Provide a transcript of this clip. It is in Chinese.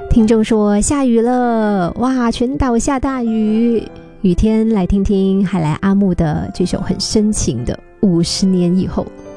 听众说下雨了，哇，全岛下大雨。雨天来听听海来阿木的这首很深情的50年以后。